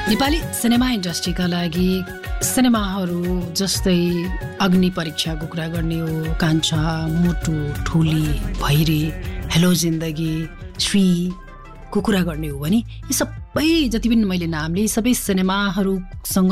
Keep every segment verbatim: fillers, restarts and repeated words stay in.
Nepali cinema इन्डस्ट्रीका लागि सिनेमाहरू जस्तै अग्नि परीक्षाको कुरा गर्ने हो, कान्छा, मोटु, ठुली, भैरी, हेलो जिन्दगी, श्रीको कुरा गर्ने हो भने यी सबै जति पनि मैले नाम लिए सबै सिनेमाहरूसँग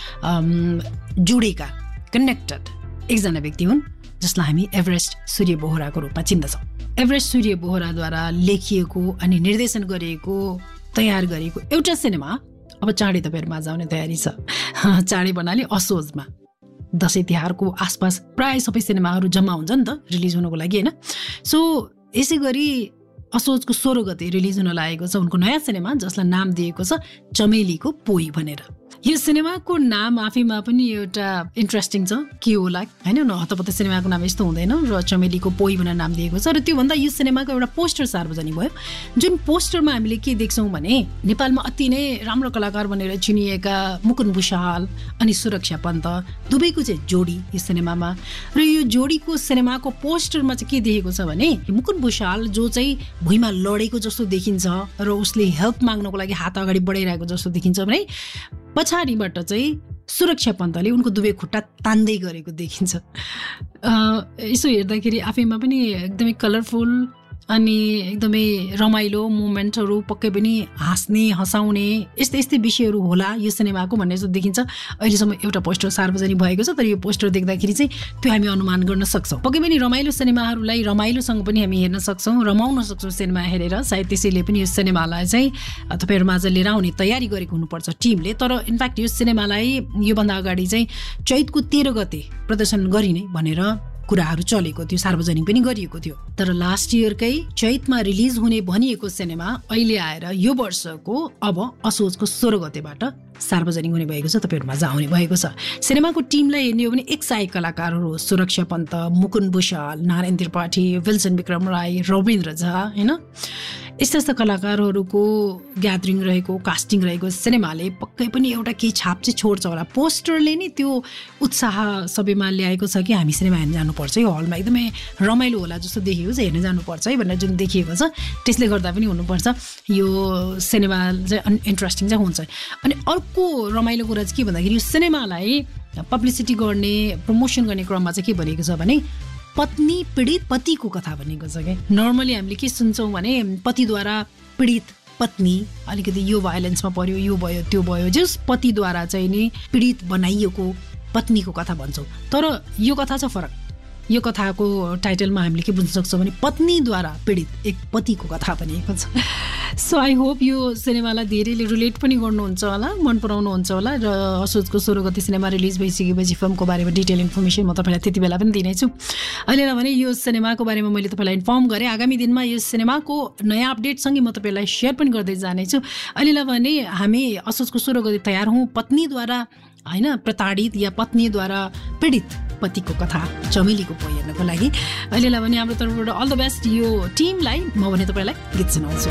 जोडेका कनेक्टेड एकजना व्यक्ति हुन् जसलाई हामी एभरेस्ट सूर्य बोहराको रूपमा चिन्दछौँ। एभरेस्ट सूर्य बोहराद्वारा लेखिएको अनि निर्देशन गरिएको तयार गरिएको एउटा सिनेमा अब चाँडै तपाईँहरूमा आउने तयारी छ। चाँडै भन्नाले असोजमा दसैँ तिहारको आसपास प्राय सबै सिनेमाहरू जम्मा हुन्छ नि त रिलिज हुनको लागि, होइन? सो यसै गरी असोजको सोह्र गते रिलिज हुन लागेको छ उनको नयाँ सिनेमा जसलाई नाम दिएको छ चमेलीको पोइ भनेर। यो सिनेमाको नाम आफैमा पनि एउटा इन्ट्रेस्टिङ छ, के होला होइन? न हतपत सिनेमाको नाम यस्तो हुँदैन र चमेलीको पोइ भनेर नाम दिएको छ। र त्योभन्दा यो सिनेमाको एउटा पोस्टर सार्वजनिक भयो, जुन पोस्टरमा हामीले के देख्छौँ भने नेपालमा अति नै राम्रो कलाकार भनेर चिनिएका मुकुन्द भुषाल अनि सुरक्षा पन्त दुवैको चाहिँ जोडी यो सिनेमामा। र यो जोडीको सिनेमाको पोस्टरमा चाहिँ के देखेको छ भने मुकुन्द भुषाल जो चाहिँ भुइँमा लडेको जस्तो देखिन्छ र उसले हेल्प माग्नको लागि हात अगाडि बढाइरहेको जस्तो देखिन्छ भने पछाडिबाट चाहिँ सुरक्षा पन्तले उनको दुवै खुट्टा तान्दै गरेको देखिन्छ। यसो हेर्दाखेरि आफैमा पनि एकदमै कलरफुल अनि एकदमै रमाइलो मोमेन्टहरू, पक्कै पनि हाँस्ने हँसाउने यस्तै यस्तै विषयहरू होला यो सिनेमाको भन्ने जस्तो देखिन्छ। अहिलेसम्म एउटा पोस्टर सार्वजनिक भएको छ, तर यो पोस्टर देख्दाखेरि चाहिँ त्यो हामी अनुमान गर्न सक्छौँ। पक्कै पनि रमाइलो सिनेमाहरूलाई रमाइलोसँग पनि हामी हेर्न सक्छौँ, रमाउन सक्छौँ सिनेमा हेरेर। सायद त्यसैले पनि यो सिनेमालाई चाहिँ तपाईँहरूमा आज लिएर आउने तयारी गरेको हुनुपर्छ टिमले। तर इनफ्याक्ट यो सिनेमालाई योभन्दा अगाडि चाहिँ चैतको तेह्र गते प्रदर्शन गरिने भनेर कुराहरू चलेको थियो, सार्वजनिक पनि गरिएको थियो। तर लास्ट इयरकै चैतमा रिलिज हुने भनिएको सिनेमा अहिले आएर यो वर्षको अब असोजको सोह्र गतेबाट सार्वजनिक हुने भएको छ, तपाईँहरूमा आउने भएको छ। सिनेमाको टिमलाई हेर्ने हो भने एक सहायक कलाकारहरू सुरक्षा पन्त, मुकुन्द भुषाल, नारायण त्रिपाठी, विल्सन विक्रम राई, रविन्द्र झा, होइन? यस्ता यस्ता कलाकारहरूको ग्यादरिङ रहेको कास्टिङ रहेको सिनेमाले पक्कै पनि एउटा केही छाप चाहिँ छोड्छ होला। पोस्टरले नै त्यो उत्साह सबैमा ल्याएको छ कि हामी सिनेमा हेर्न जानुपर्छ, यो हलमा एकदमै रमाइलो होला जस्तो देखिएको छ, हेर्न जानुपर्छ है भनेर जुन देखिएको छ त्यसले गर्दा पनि हुनुपर्छ यो सिनेमा चाहिँ इन्ट्रेस्टिङ चाहिँ हुन्छ। अनि अर्को रमाइलो कुरा चाहिँ के भन्दाखेरि यो सिनेमालाई पब्लिसिटी गर्ने प्रमोसन गर्ने क्रममा चाहिँ के भनेको छ भने पत्नी पीडित पतिको कथा भनेको छ क्या। नर्मली हामीले के सुन्छौँ भने पतिद्वारा पीडित पत्नी अलिकति यो भाइलेन्समा पर्यो, यो भयो त्यो भयो, जस पतिद्वारा चाहिँ नि पीडित बनाइएको पत्नीको कथा भन्छौँ। तर यो कथा छ फरक। यो कथाको टाइटलमा हामीले के बुझ्न सक्छौँ भने पत्नीद्वारा पीडित एक पतिको कथा भनिएको छ। सो आई होप यो सिनेमालाई धेरैले रिलेट पनि गर्नुहुन्छ होला, मन पराउनुहुन्छ होला। र असोजको सोह्र गते सिनेमा रिलिज भइसकेपछि फिल्मको बारेमा डिटेल इन्फर्मेसन म तपाईँलाई त्यति बेला पनि दिनेछु। अहिले भने यो सिनेमाको बारेमा मैले तपाईँलाई इन्फर्म गरेँ। आगामी दिनमा यो सिनेमाको नयाँ अपडेटसँगै म तपाईँलाई सेयर पनि गर्दै जानेछु। अहिले भने हामी असोजको सोह्र गते तयार हौँ पत्नीद्वारा होइन प्रताडित या पत्नीद्वारा पीडित पतिको कथा चमेलीको पोइ हेर्नको लागि। अहिले भने हाम्रो तर्फबाट अल द बेस्ट यो टिमलाई म भने तपाईँलाई गीत सुनाउँछु।